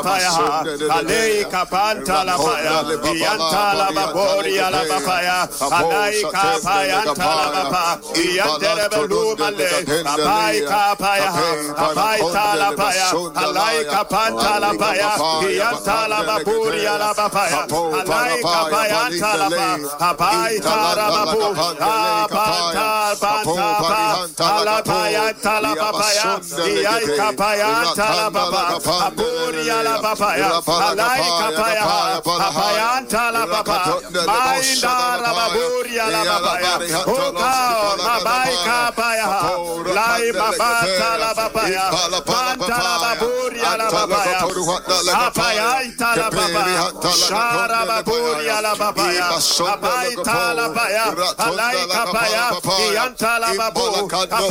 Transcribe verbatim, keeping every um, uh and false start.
Paya, Alei Kapanta la Paya, Yanta la Baboria la Bapaya, Alai Kapayanta la Bapa, Yantere Belumale, Apai Kapaya, Apai la Paya, Alai Kapanta la Paya, Yanta la Baburia la Bapaya, Alai Kapayanta la Paya, Apai Tarababu, Abanta Banta, Alapayanta la Bapaya, Yai Kapayanta la Bapa, Aburia la Papaya, Alai Kapaya, Apayanta la Papa, Mainda la Baburia la Papaya, Oka, Mabai Kapaya, Lai Babata la Papaya, Panta la Baburia la Papaya, Apayanta la Papa, Shara Baburia la Papaya, Apaita la Paya, Alai Kapaya, Yanta la Babu,